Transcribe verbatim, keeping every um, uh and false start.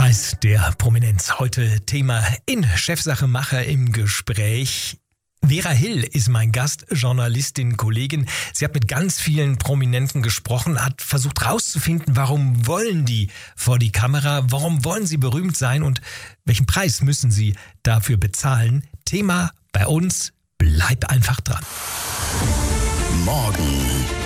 Preis der Prominenz. Heute Thema in Chefsache Macher im Gespräch. Vera Hill ist mein Gast, Journalistin, Kollegin. Sie hat mit ganz vielen Prominenten gesprochen, hat versucht herauszufinden, warum wollen die vor die Kamera, warum wollen sie berühmt sein und welchen Preis müssen sie dafür bezahlen. Thema bei uns, bleib einfach dran. Morgen